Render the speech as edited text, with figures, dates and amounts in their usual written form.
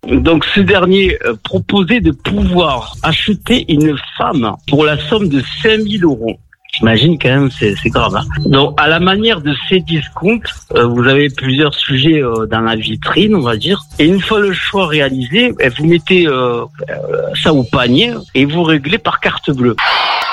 Donc ce dernier proposait de pouvoir acheter une femme pour la somme de 5000 €. J'imagine quand même, c'est grave. Hein. Donc, à la manière de ces discounts, vous avez plusieurs sujets dans la vitrine, on va dire. Et une fois le choix réalisé, vous mettez ça au panier et vous réglez par carte bleue.